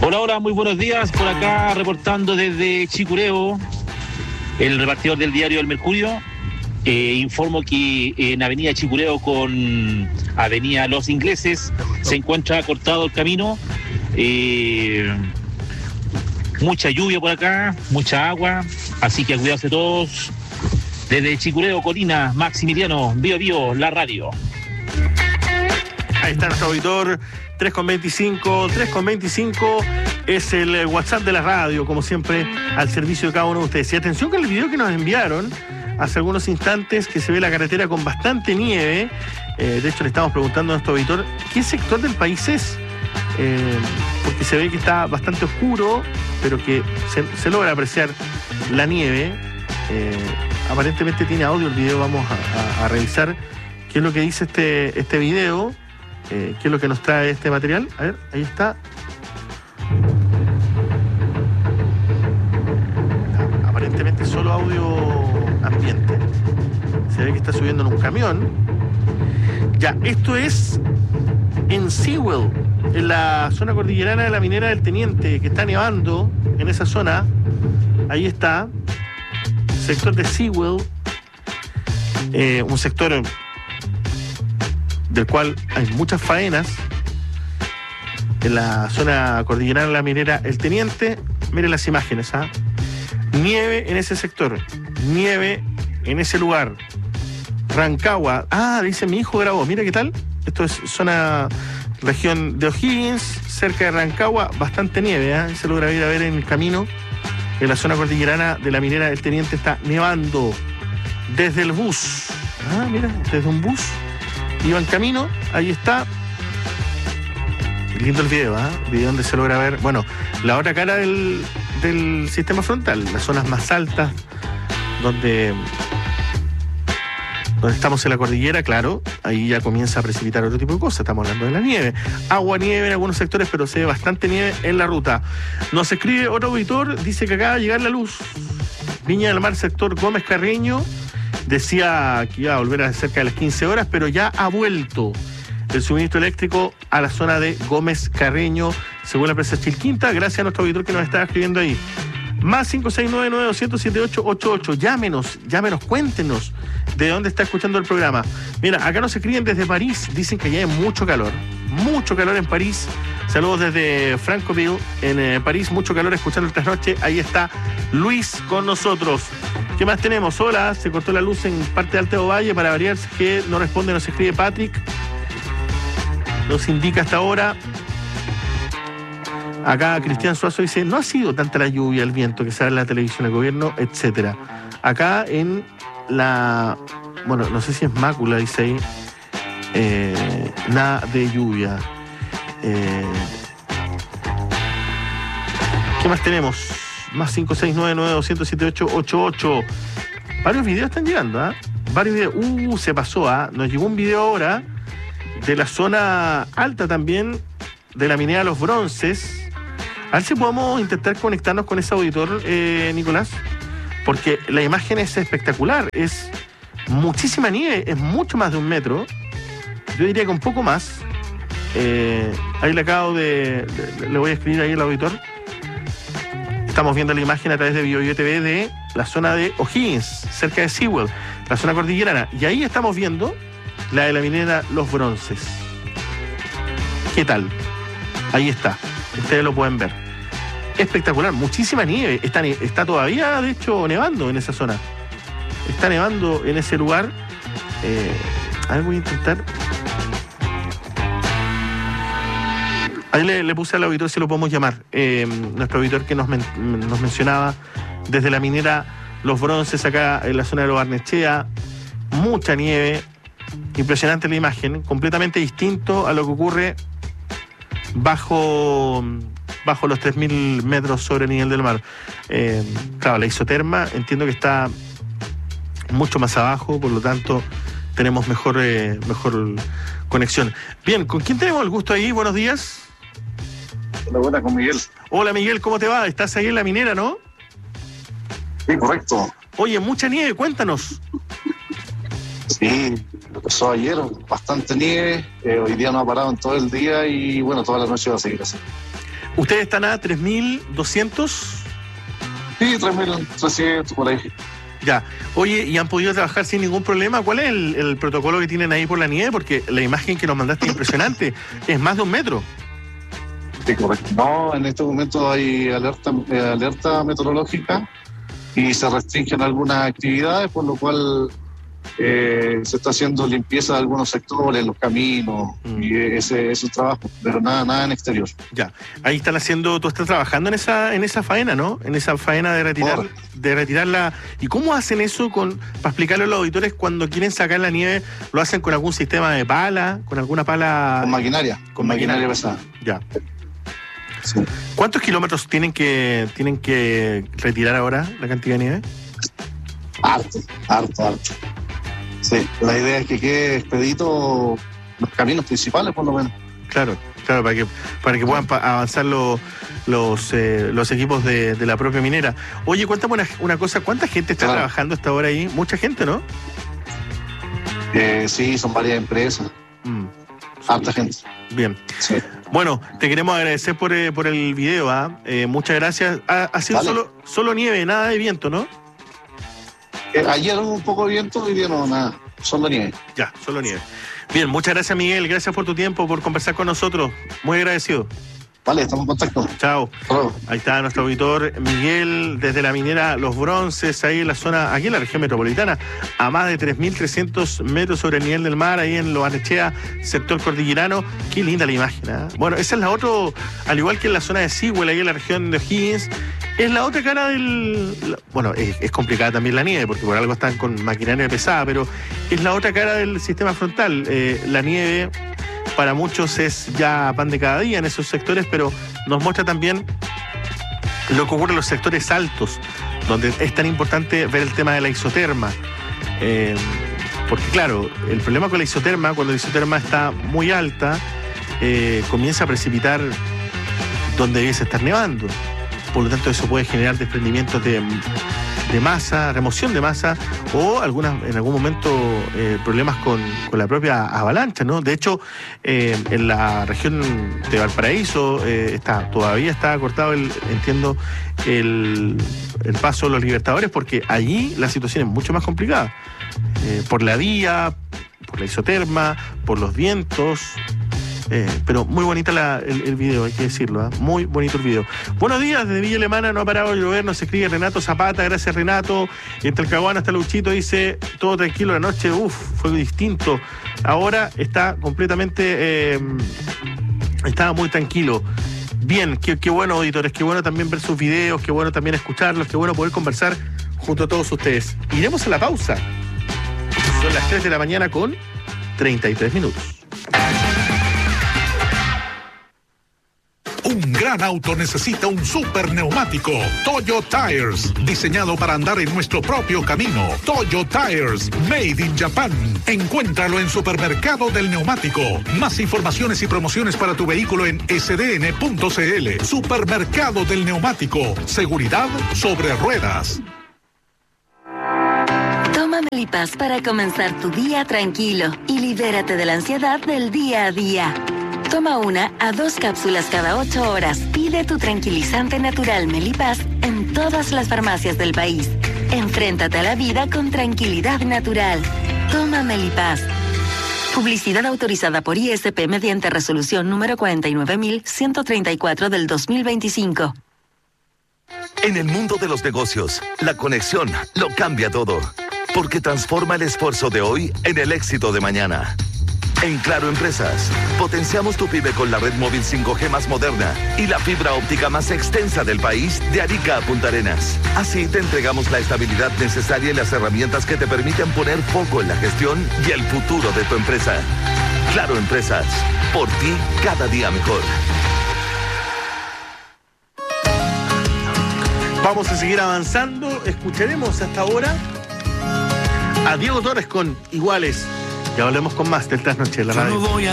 Hola, hola, muy buenos días. Por acá reportando desde Chicureo, el repartidor del diario El Mercurio. Informo que en Avenida Chicureo con Avenida Los Ingleses se encuentra cortado el camino. Mucha lluvia por acá, mucha agua, así que a cuidarse todos. Desde Chicureo, Colina, Maximiliano, Bío Bío, la radio. Ahí está nuestro auditor, 3,25 es el WhatsApp de la radio, como siempre, al servicio de cada uno de ustedes. Y atención con el video que nos enviaron hace algunos instantes, que se ve la carretera con bastante nieve. De hecho, le estamos preguntando a nuestro auditor qué sector del país es, porque se ve que está bastante oscuro, pero que se logra apreciar la nieve. Aparentemente tiene audio el video, vamos a revisar qué es lo que dice este video. ¿Qué es lo que nos trae este material? A ver, ahí está. Aparentemente solo audio ambiente. Se ve que está subiendo en un camión. Ya, esto es en Sewell, en la zona cordillerana de la minera del Teniente, que está nevando en esa zona. Ahí está. Sector de Sewell. Un sector del cual hay muchas faenas en la zona cordillerana de la minera El Teniente. Miren las imágenes, ¿ah? Nieve en ese sector, nieve en ese lugar. Rancagua, dice mi hijo grabó, mira qué tal. Esto es zona, región de O'Higgins, cerca de Rancagua, bastante nieve, ¿eh? Se logra ir a ver en el camino. En la zona cordillerana de la minera El Teniente está nevando desde el bus. Mira, desde un bus. Iba en camino, ahí está. Lindo el video, video donde se logra ver, bueno, la otra cara del sistema frontal, las zonas más altas, donde estamos en la cordillera, claro, ahí ya comienza a precipitar otro tipo de cosas. Estamos hablando de la nieve. Agua, nieve en algunos sectores, pero se ve bastante nieve en la ruta. Nos escribe otro auditor, dice que acaba de llegar la luz. Viña del Mar, sector Gómez Carreño. Decía que iba a volver a cerca de las 15 horas, pero ya ha vuelto el suministro eléctrico a la zona de Gómez Carreño, según la empresa Chilquinta. Gracias a nuestro auditor que nos está escribiendo ahí. Más 569-9200-7888. Llámenos, cuéntenos de dónde está escuchando el programa. Mira, acá nos escriben desde París, dicen que allá hay mucho calor en París. Saludos desde Francoville, en París, mucho calor escuchando el trasnoche. Ahí está Luis con nosotros. ¿Qué más tenemos? Hola, se cortó la luz en parte de Alto Valle, para variar, que no responde, nos escribe Patrick. Nos indica hasta ahora. Acá Cristian Suazo dice, no ha sido tanta la lluvia, el viento que sale en la televisión, el gobierno, etcétera. Acá en la, bueno, no sé si es Mácula, dice ahí, nada de lluvia. ¿Qué más tenemos? Más 569-9200-7888. Varios videos están llegando, Varios videos. Se pasó, Nos llegó un video ahora de la zona alta también, de la minera Los Bronces. A ver si podemos intentar conectarnos con ese auditor, Nicolás, porque la imagen es espectacular. Es muchísima nieve, es mucho más de 1 metro. Yo diría que un poco más. Ahí le voy a escribir ahí al auditor. Estamos viendo la imagen a través de BioBio TV de la zona de O'Higgins, cerca de Sewell, la zona cordillerana. Y ahí estamos viendo la de la minera Los Bronces. ¿Qué tal? Ahí está. Ustedes lo pueden ver. Espectacular. Muchísima nieve. Está todavía, de hecho, nevando en esa zona. Está nevando en ese lugar. A ver, voy a intentar. Ahí le puse al auditor si lo podemos llamar. Nuestro auditor que nos mencionaba desde la minera Los Bronces, acá en la zona de Lo Barnechea. Mucha nieve. Impresionante la imagen. Completamente distinto a lo que ocurre bajo los 3.000 metros sobre el nivel del mar. Claro, la isoterma entiendo que está mucho más abajo, por lo tanto tenemos mejor conexión. Bien, ¿con quién tenemos el gusto ahí? Buenos días. Hola, buena, con Miguel. Hola Miguel, ¿cómo te va? Estás ahí en la minera, ¿no? Sí, correcto. Oye, mucha nieve, cuéntanos. Sí, lo pasó ayer, bastante nieve. Hoy día no ha parado en todo el día y bueno, toda la noche va a seguir así. ¿Ustedes están a 3.200? Sí, 3.300 por ahí. Ya. Oye, ¿y han podido trabajar sin ningún problema? ¿Cuál es el protocolo que tienen ahí por la nieve? Porque la imagen que nos mandaste es impresionante. Es más de 1 metro. Sí, correcto. No, en este momento hay alerta meteorológica y se restringen algunas actividades, por lo cual se está haciendo limpieza de algunos sectores, los caminos, y ese es el trabajo, pero nada en exterior. Ya, ahí están haciendo, tú estás trabajando en esa faena, ¿no? En esa faena de retirarla. ¿Y cómo hacen eso para explicarle a los auditores cuando quieren sacar la nieve? ¿Lo hacen con algún sistema de pala? ¿Con alguna pala? Con maquinaria. Con maquinaria pesada. Ya. Sí. ¿Cuántos kilómetros tienen que retirar ahora la cantidad de nieve? Harto. Sí, la idea es que quede expedito los caminos principales, por lo menos. Claro, para que puedan avanzar los equipos de la propia minera. Oye, cuéntame una cosa, ¿cuánta gente está trabajando hasta ahora ahí? Mucha gente, ¿no? Sí, son varias empresas. Harta gente. Bien. Sí. Bueno, te queremos agradecer por el video, ¿eh? Muchas gracias. Ha sido solo nieve, nada de viento, ¿no? Ayer hubo un poco de viento, hoy día no, nada, solo nieve. Ya, solo nieve. Bien, muchas gracias, Miguel, gracias por tu tiempo, por conversar con nosotros, muy agradecido. Vale, estamos en contacto. Chao. Hello. Ahí está nuestro auditor Miguel, desde la minera Los Bronces, ahí en la zona, aquí en la región metropolitana, a más de 3.300 metros sobre el nivel del mar, ahí en Lo Barnechea, sector cordillerano. Qué linda la imagen, ¿eh? Bueno, esa es la otra, al igual que en la zona de Sigüel, ahí en la región de O'Higgins, es la otra cara bueno, es complicada también la nieve, porque por algo están con maquinaria pesada, pero es la otra cara del sistema frontal. La nieve para muchos es ya pan de cada día en esos sectores, pero nos muestra también lo que ocurre en los sectores altos, donde es tan importante ver el tema de la isoterma. Porque claro, el problema con la isoterma, cuando la isoterma está muy alta, comienza a precipitar donde debiese estar nevando. Por lo tanto, eso puede generar desprendimientos de masa, remoción de masa, o en algún momento problemas con la propia avalancha, ¿no? De hecho, en la región de Valparaíso todavía está cortado el paso de los Libertadores, porque allí la situación es mucho más complicada. Por la vía, por la isoterma, por los vientos. Pero muy bonita el video, hay que decirlo, ¿eh? Muy bonito el video. Buenos días, desde Villa Alemana no ha parado de llover, nos escribe Renato Zapata, gracias Renato. En Talcahuano hasta Luchito dice, todo tranquilo la noche, fue distinto. Ahora está completamente, estaba muy tranquilo. Bien, qué bueno, auditores, qué bueno también ver sus videos, qué bueno también escucharlos, qué bueno poder conversar junto a todos ustedes. Iremos a la pausa. Son las 3 de la mañana con 33 minutos. Un gran auto necesita un super neumático. Toyo Tires, diseñado para andar en nuestro propio camino. Toyo Tires, made in Japan. Encuéntralo en Supermercado del Neumático. Más informaciones y promociones para tu vehículo en sdn.cl. Supermercado del Neumático. Seguridad sobre ruedas. Toma Melipaz para comenzar tu día tranquilo y libérate de la ansiedad del día a día. Toma 1 a 2 cápsulas cada 8 horas. Pide tu tranquilizante natural Melipaz en todas las farmacias del país. Enfréntate a la vida con tranquilidad natural. Toma Melipaz. Publicidad autorizada por ISP mediante resolución número 49.134 del 2025. En el mundo de los negocios, la conexión lo cambia todo, porque transforma el esfuerzo de hoy en el éxito de mañana. En Claro Empresas, potenciamos tu pyme con la red móvil 5G más moderna y la fibra óptica más extensa del país, de Arica a Punta Arenas. Así te entregamos la estabilidad necesaria y las herramientas que te permiten poner foco en la gestión y el futuro de tu empresa. Claro Empresas, por ti cada día mejor. Vamos a seguir avanzando. Escucharemos hasta ahora a Diego Torres con Iguales. Ya volvemos con más del Trasnoche de la radio.